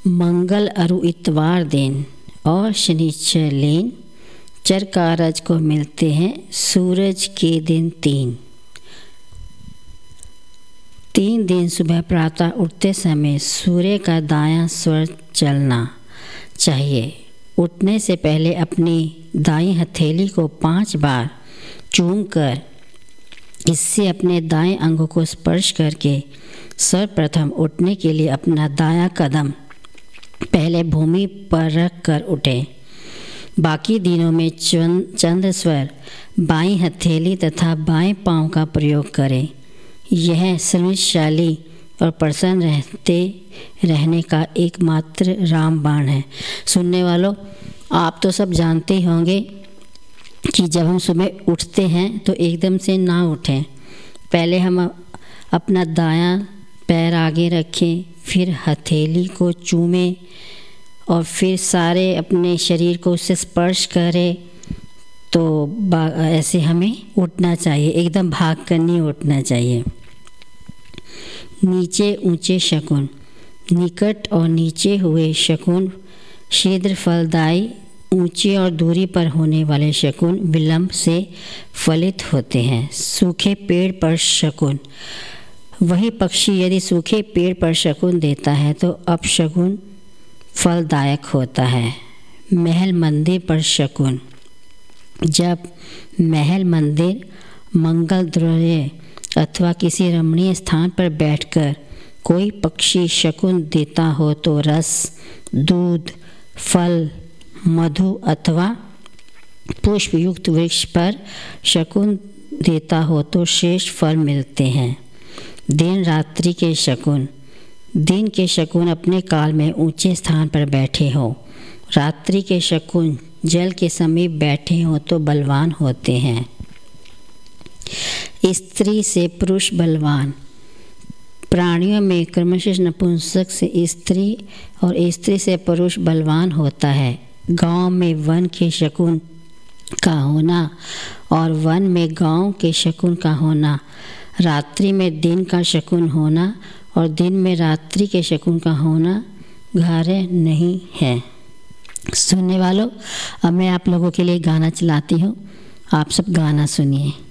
मंगल अरु इतवार दिन और शनिचर लेन चर कारज को मिलते हैं सूरज के दिन तीन दिन सुबह प्रातः उठते समय सूर्य का दायां स्वर चलना चाहिए। उठने से पहले अपनी दाईं हथेली को 5 बार चूमकर इससे अपने दाएं अंगों को स्पर्श करके सर्वप्रथम उठने के लिए अपना दायां कदम पहले भूमि पर रख कर उठें। बाकी दिनों में चंद्र स्वर बाईं हथेली तथा बाएं पांव का प्रयोग करें। यह समृद्धशाली और प्रसन्न रहने का एकमात्र रामबाण है। सुनने वालों, आप तो सब जानते ही होंगे कि जब हम सुबह उठते हैं तो एकदम से ना उठें। पहले हम अपना दायां पैर आगे रखें, फिर हथेली को चूमें और फिर सारे अपने शरीर को उससे स्पर्श करें। तो ऐसे हमें उठना चाहिए, एकदम भाग कर नहीं उठना चाहिए। नीचे ऊंचे शकुन, निकट और नीचे हुए शकुन शीघ्र फलदायी, ऊंचे और दूरी पर होने वाले शकुन विलंब से फलित होते हैं। सूखे पेड़ पर शकुन, वही पक्षी यदि सूखे पेड़ पर शकुन देता है तो अपशकुन फलदायक होता है। महल मंदिर पर शकुन, जब महल मंदिर मंगल द्रव्य अथवा किसी रमणीय स्थान पर बैठकर कोई पक्षी शकुन देता हो तो रस, दूध, फल, मधु अथवा पुष्पयुक्त वृक्ष पर शकुन देता हो तो शेष फल मिलते हैं। दिन रात्रि के शकुन, दिन के शकुन अपने काल में ऊंचे स्थान पर बैठे हो, रात्रि के शकुन जल के समीप बैठे हो तो बलवान होते हैं। स्त्री से पुरुष बलवान, प्राणियों में क्रमशः नपुंसक से स्त्री और स्त्री से पुरुष बलवान होता है। गांव में वन के शकुन का होना और वन में गांव के शकुन का होना, रात्रि में दिन का शकुन होना और दिन में रात्रि के शकुन का होना घारे नहीं है। सुनने वालों, अब मैं आप लोगों के लिए गाना चलाती हूँ, आप सब गाना सुनिए।